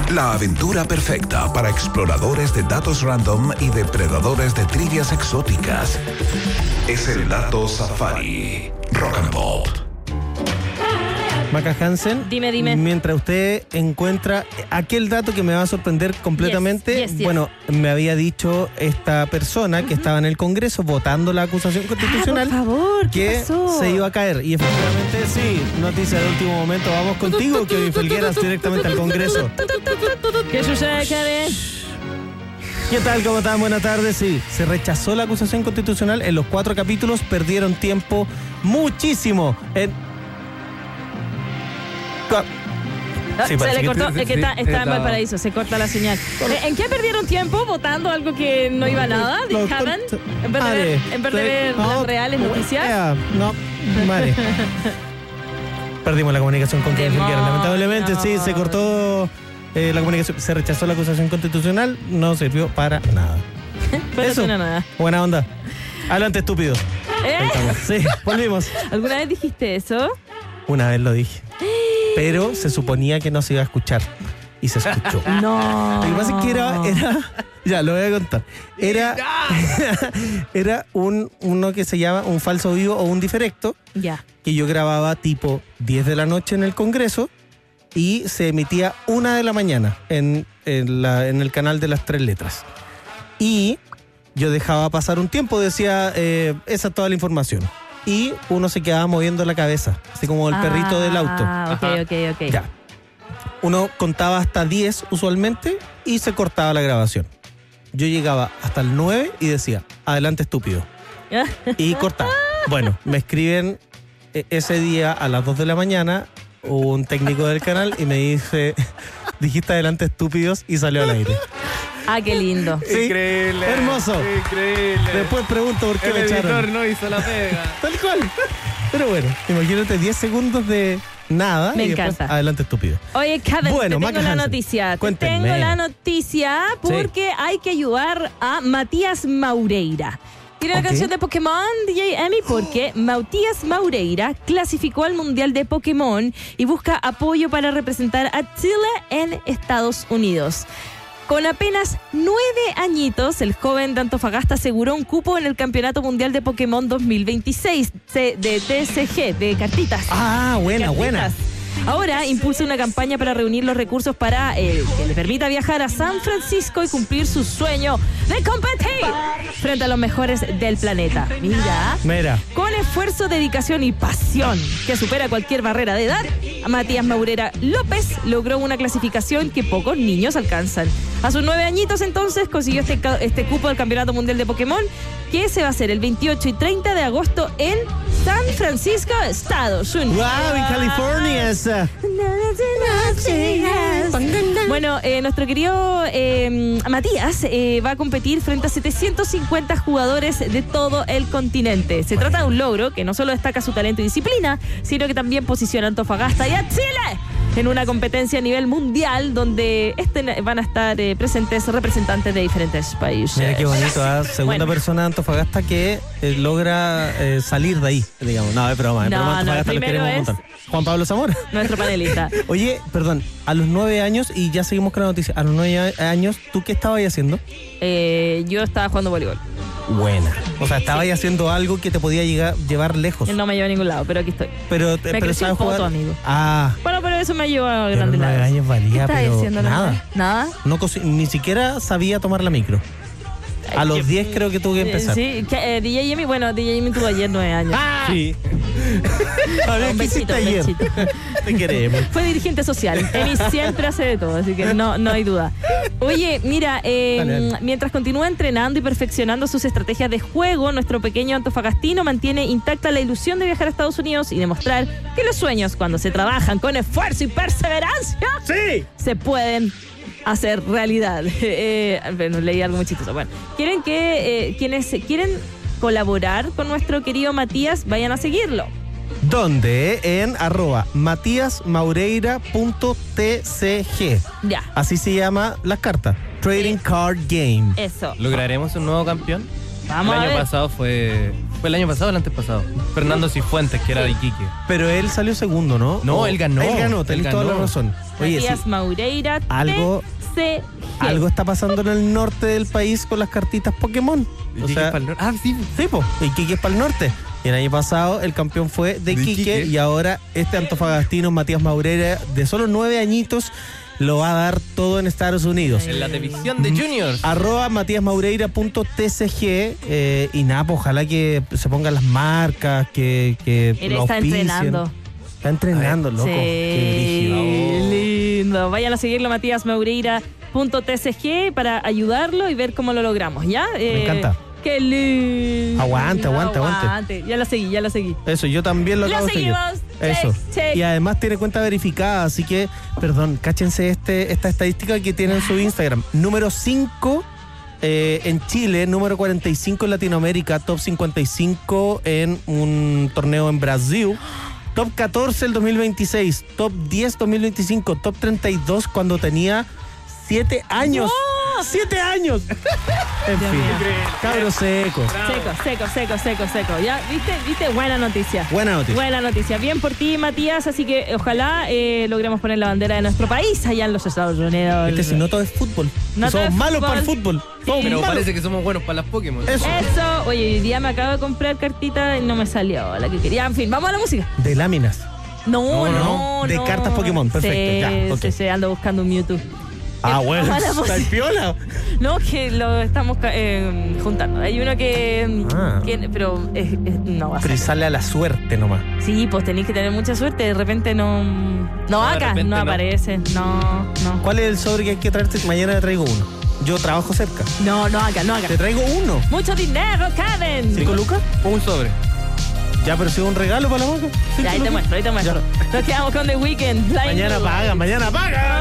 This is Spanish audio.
La aventura perfecta para exploradores de datos random y depredadores de trivias exóticas. Es el Dato Safari. Rock and Pop. Maca Hansen, Dime. Mientras usted encuentra aquel dato que me va a sorprender completamente, Yes. bueno, me había dicho esta persona que estaba en el Congreso votando la acusación constitucional, por favor, ¿qué que pasó? se iba a caer. Y efectivamente, sí, noticia de último momento. Vamos contigo, Kevin Felgueras, directamente al Congreso. ¿Qué sucede, Kevin? ¿Qué tal? ¿Cómo están? Buenas tardes. Sí, se rechazó la acusación constitucional. En los 4 capítulos perdieron tiempo muchísimo. Sí, Se parece le cortó, sí, es que sí, está en Valparaíso, se corta la señal. ¿En qué perdieron tiempo votando algo que no iba a nada? ¿Kevin? En vez de ver las reales noticias. No, madre. Perdimos la comunicación con Kevin Felgueras. Lamentablemente, sí, se cortó la comunicación. Se rechazó la acusación constitucional, no sirvió para nada. Pero Eso. no nada. Buena onda. Adelante, estúpido. Ahí estamos. Sí, volvimos. ¿Alguna vez dijiste eso? Una vez lo dije. Pero se suponía que no se iba a escuchar. Y se escuchó. No. Lo que pasa es que era ya, lo voy a contar. Era uno que se llama un falso vivo o un diferecto, Ya. que yo grababa tipo 10 de la noche en el Congreso y se emitía 1 de la mañana en el canal de las 3 letras. Y yo dejaba pasar un tiempo, decía, esa es toda la información. Y uno se quedaba moviendo la cabeza, así como el perrito del auto. Ah, ok. Ya. Uno contaba hasta 10 usualmente y se cortaba la grabación. Yo llegaba hasta el 9 y decía, adelante, estúpido. Y cortaba. Bueno, me escriben ese día a las 2 de la mañana un técnico del canal y me dice, dijiste adelante, estúpidos, y salió al aire. Ah, qué lindo. Sí, Increíble. hermoso. Increíble. Después pregunto por qué El me editor echaron. no hizo la pega. Tal cual. Pero bueno, imagínate 10 segundos de nada Me y después, encanta. adelante, estúpido. Oye, Kevin, Bueno, te Maca tengo la Hansen, noticia. cuéntenme. Tengo la noticia porque hay que ayudar a Matías Maureira. Tiene la Ok. canción de Pokémon, DJ Emmy, porque Matías Maureira clasificó al Mundial de Pokémon y busca apoyo para representar a Chile en Estados Unidos. Con apenas 9 añitos, el joven de Antofagasta aseguró un cupo en el Campeonato Mundial de Pokémon 2026 de TCG, de cartitas. Ah, buena, Cartitas. buena. Ahora impulsa una campaña para reunir los recursos para que le permita viajar a San Francisco y cumplir su sueño de competir frente a los mejores del planeta. Mira. Con esfuerzo, dedicación y pasión que supera cualquier barrera de edad, Matías Maureira López logró una clasificación que pocos niños alcanzan. A sus 9 añitos entonces consiguió este cupo del Campeonato Mundial de Pokémon, que se va a hacer el 28 y 30 de agosto en San Francisco, Estados Unidos. ¡Wow! En California esa. Bueno, nuestro querido Matías va a competir frente a 750 jugadores de todo el continente. Se trata de un logro que no solo destaca su talento y disciplina, sino que también posiciona a Antofagasta y a Chile en una competencia a nivel mundial donde van a estar presentes representantes de diferentes países. Mira qué bonito, segunda Bueno. persona de Antofagasta que logra salir de ahí, digamos. No, es broma, No, Antofagasta lo primero queremos un es- montón. Juan Pablo Zamora. Nuestro panelista. Oye, perdón, a los 9 años, y ya seguimos con la noticia, a los 9 años, ¿tú qué estabas haciendo? Yo estaba jugando voleibol. Buena. O sea, estabas haciendo algo que te podía llevar lejos. Él no me lleva a ningún lado, pero aquí estoy. Pero creció sabes un poto, jugar. amigo. Ah, Bueno, pero eso me llevó a pero grandes 9 lados. años ¿Qué valía, estás pero diciendo, nada. ¿Nada? No ni siquiera sabía tomar la micro. A los 10 creo que tuve que empezar. Sí, DJ Jimmy, bueno, DJ Jimmy tuvo ayer 9 años. Sí. A ver, Un ¿qué besito, hiciste un ayer? besito. Te queremos. Fue dirigente social. Emi siempre hace de todo, así que no hay duda. Oye, mira, Dale. mientras continúa entrenando y perfeccionando sus estrategias de juego, nuestro pequeño antofagastino mantiene intacta la ilusión de viajar a Estados Unidos y demostrar que los sueños, cuando se trabajan con esfuerzo y perseverancia, ¡Sí! se pueden hacer realidad. Bueno, leí algo muy chistoso. Bueno, quieren que quienes quieren colaborar con nuestro querido Matías, vayan a seguirlo. ¿Dónde? En @matiasmaureira.tcg. Ya, Así se llama las cartas. Trading Card Game. eso. ¿Lograremos un nuevo campeón? Vamos El a año ver. pasado fue el año pasado o el antepasado. Fernando Cifuentes, que era de Iquique. Pero él salió segundo, ¿no? No, él ganó. Él ganó, tenés Él toda la ganó. razón. Oye, Matías sí, Maureira, algo- TCG. algo está pasando en el norte del país con las cartitas Pokémon. O Iquique sea, pa'l norte. Ah, sí. sí, po, Iquique es para el norte. Y el año pasado el campeón fue de Iquique Iquique. y ahora este antofagastino Matías Maureira, de solo 9 añitos, lo va a dar todo en Estados Unidos. En la división de juniors. @matiasmaureira.tcg y nada, pues ojalá que se pongan las marcas, que Él lo está auspicien. entrenando. Está entrenando, loco. Sí, Qué brígido. lindo. Vayan a seguirlo, matiasmaureira.tcg, para ayudarlo y ver cómo lo logramos, ¿ya? Me encanta. Qué lindo. Aguante. Ya lo seguí. Eso, yo también lo Lo acabo de seguir. seguimos. Eso. Check. Y además tiene cuenta verificada, así que, perdón, cáchense esta estadística que tiene en su Instagram. Número 5 en Chile, número 45 en Latinoamérica, top 55 en un torneo en Brasil, top 14 el 2026, top 10 2025, top 32 cuando tenía 7 años. ¡Oh! 7 años. En Dios fin, mío. cabro seco. Seco. ¿Ya? ¿Viste? Buena noticia. Buena noticia. Buena noticia. Bien por ti, Matías. Así que ojalá logremos poner la bandera de nuestro país allá en los Estados Unidos. Si no todo es fútbol. No todo Somos es malos fútbol. para el fútbol. Somos Pero malos. parece que somos buenos para las Pokémon. Eso. Eso. Oye, hoy día me acabo de comprar cartita y no me salió la que quería. En fin, vamos a la música. De láminas. No. De cartas Pokémon, perfecto, ya, ok. Sí, ando buscando un Mewtwo. Bueno, Vamos a la está el música. piola. No, que lo estamos juntando. Hay uno Ah. pero no va a Pero ser. sale a la suerte nomás. Sí, pues tenéis que tener mucha suerte. De repente no. No, de acá repente no no. aparece. No. ¿Cuál es el sobre que hay que traerte? Mañana te traigo uno. Yo trabajo cerca. No, acá. Te traigo uno. Mucho dinero, Karen. ¿5 lucas? Un sobre. Ya, pero si es un regalo para la boca. Ya, ahí te muestro. Nos quedamos con The Weeknd. Blind Mañana Blue. paga.